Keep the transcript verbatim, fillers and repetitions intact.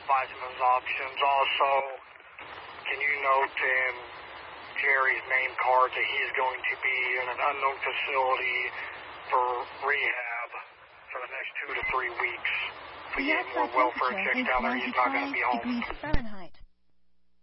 advise him of his options. Also, can you note in Jerry's name card that he's going to be in an unknown facility for rehab for the next two to three weeks. If we get more welfare checks down there, he's not going to be home.